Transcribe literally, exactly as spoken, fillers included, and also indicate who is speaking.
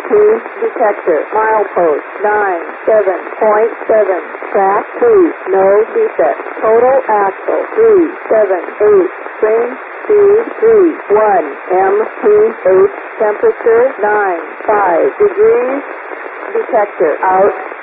Speaker 1: two detector. Milepost nine seven point seven. Track two, no defect. Total axle three seven eight. Spring speed three one. M P H temperature nine five degrees. Detector out.